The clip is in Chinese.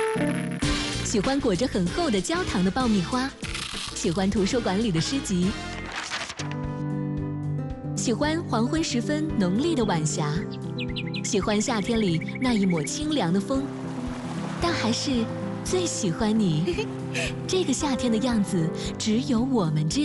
喜欢裹着很厚的焦糖的爆米花，喜欢图书馆里的诗集，喜欢黄昏时分浓丽的晚霞，喜欢夏天里那一抹清凉的风，但还是最喜欢你。这个夏天的样子，只有我们知道。